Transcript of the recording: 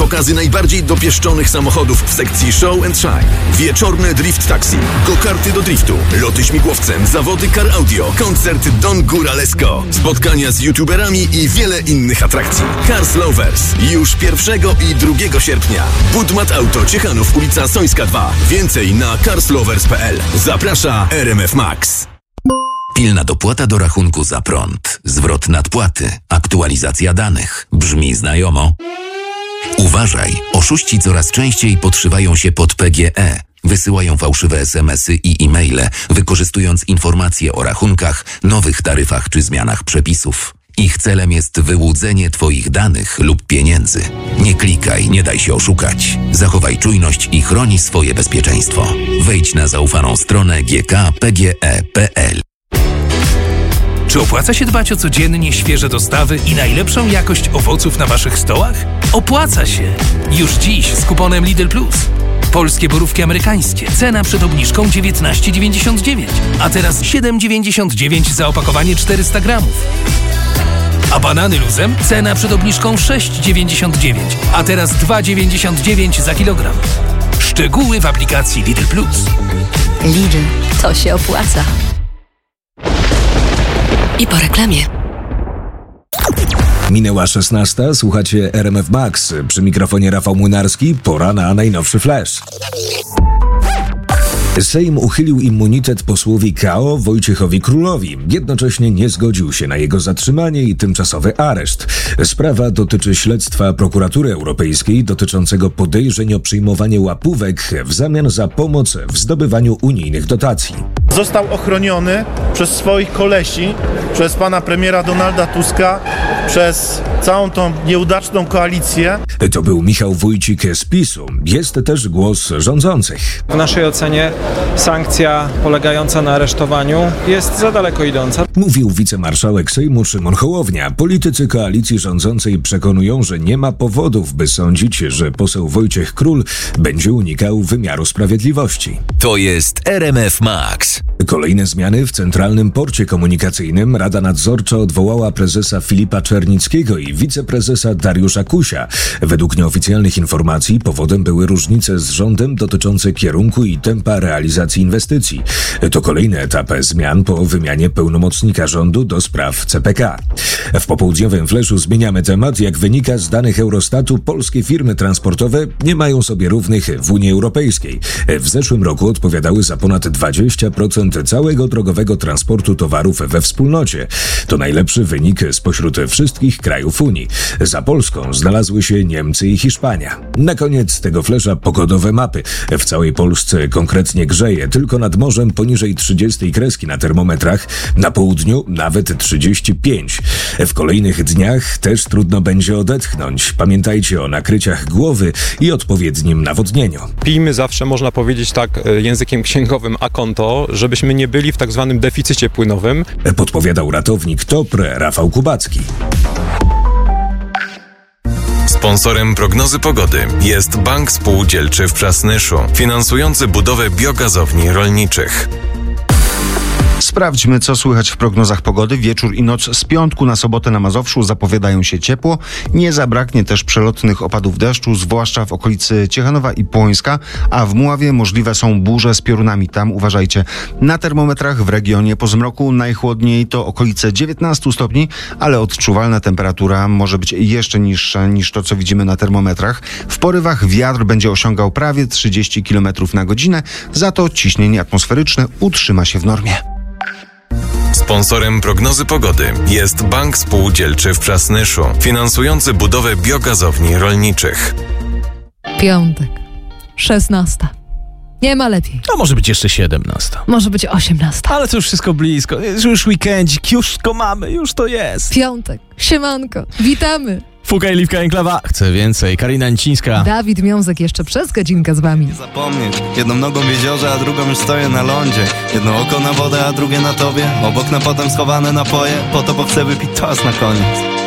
Pokazy najbardziej dopieszczonych samochodów w sekcji Show and Shine. Wieczorne drift taxi, go-karty do driftu, loty śmigłowcem, zawody car audio, koncert Don Góralesko, spotkania z youtuberami i wiele innych atrakcji. Cars Lovers już 1 i 2 sierpnia. Budmat Auto, Ciechanów, ulica Sońska 2. Więcej na carslovers.pl. Zaprasza RMF Max. Pilna dopłata do rachunku za prąd, zwrot nadpłaty, aktualizacja danych. Brzmi znajomo? Uważaj, oszuści coraz częściej podszywają się pod PGE. Wysyłają fałszywe SMS-y i e-maile, wykorzystując informacje o rachunkach, nowych taryfach czy zmianach przepisów. Ich celem jest wyłudzenie Twoich danych lub pieniędzy. Nie klikaj, nie daj się oszukać. Zachowaj czujność i chroni swoje bezpieczeństwo. Wejdź na zaufaną stronę gkpge.pl. Czy opłaca się dbać o codziennie świeże dostawy i najlepszą jakość owoców na Waszych stołach? Opłaca się! Już dziś z kuponem Lidl Plus. Polskie borówki amerykańskie. Cena przed obniżką 19,99, a teraz 7,99 za opakowanie 400 gramów. A banany luzem? Cena przed obniżką 6,99, a teraz 2,99 za kilogram. Szczegóły w aplikacji Lidl Plus. Lidl, to się opłaca. I po reklamie. Minęła 16, słuchacie RMF Max. Przy mikrofonie Rafał Młynarski, pora na najnowszy flash. Sejm uchylił immunitet posłowi KO Wojciechowi Królowi. Jednocześnie nie zgodził się na jego zatrzymanie i tymczasowy areszt. Sprawa dotyczy śledztwa Prokuratury Europejskiej dotyczącego podejrzeń o przyjmowanie łapówek w zamian za pomoc w zdobywaniu unijnych dotacji. Został ochroniony przez swoich kolesi, przez pana premiera Donalda Tuska, przez całą tą nieudaczną koalicję. To był Michał Wójcik z PiS-u. Jest też głos rządzących. W naszej ocenie sankcja polegająca na aresztowaniu jest za daleko idąca. Mówił wicemarszałek Sejmu Szymon Hołownia. Politycy koalicji rządzącej przekonują, że nie ma powodów, by sądzić, że poseł Wojciech Król będzie unikał wymiaru sprawiedliwości. To jest RMF Max. Kolejne zmiany w Centralnym Porcie Komunikacyjnym. Rada Nadzorcza odwołała prezesa Filipa Czernickiego i wiceprezesa Dariusza Kusia. Według nieoficjalnych informacji powodem były różnice z rządem dotyczące kierunku i tempa realizacji inwestycji. To kolejny etap zmian po wymianie pełnomocnika rządu do spraw CPK. W popołudniowym fleszu zmieniamy temat. Jak wynika z danych Eurostatu, polskie firmy transportowe nie mają sobie równych w Unii Europejskiej. W zeszłym roku odpowiadały za ponad 20% całego drogowego transportu towarów we wspólnocie. To najlepszy wynik spośród wszystkich krajów Unii. Za Polską znalazły się Niemcy i Hiszpania. Na koniec tego flesza pogodowe mapy. W całej Polsce konkretnie grzeje, tylko nad morzem poniżej 30 kreski na termometrach, na południu nawet 35. W kolejnych dniach też trudno będzie odetchnąć. Pamiętajcie o nakryciach głowy i odpowiednim nawodnieniu. Pijmy zawsze, można powiedzieć tak językiem księgowym a konto, żebyśmy nie byli w tak zwanym deficycie płynowym. Podpowiadał ratownik TOPR Rafał Kubacki. Sponsorem prognozy pogody jest Bank Spółdzielczy w Przasnyszu, finansujący budowę biogazowni rolniczych. Sprawdźmy, co słychać w prognozach pogody. Wieczór i noc z piątku na sobotę na Mazowszu zapowiadają się ciepło. Nie zabraknie też przelotnych opadów deszczu, zwłaszcza w okolicy Ciechanowa i Płońska, a w Mławie możliwe są burze z piorunami. Tam uważajcie. Na termometrach w regionie po zmroku najchłodniej to okolice 19 stopni, ale odczuwalna temperatura może być jeszcze niższa niż to, co widzimy na termometrach. W porywach wiatr będzie osiągał prawie 30 km na godzinę, za to ciśnienie atmosferyczne utrzyma się w normie. Sponsorem prognozy pogody jest Bank Spółdzielczy w Przasnyszu, finansujący budowę biogazowni rolniczych. Piątek, 16. Nie ma lepiej. A może być jeszcze 17. Może być 18. Ale to już wszystko blisko. Już weekendzik, już to mamy, już to jest. Piątek, siemanko, witamy. Fuka i Liwka Enklawa. Chcę więcej. Karina Nicińska. Dawid Miązek jeszcze przez godzinkę z wami. Nie zapomnieć. Jedną nogą w jeziorze, a drugą już stoję na lądzie. Jedno oko na wodę, a drugie na tobie. Obok na potem schowane napoje. Po to, bo chcę wypić toast na koniec.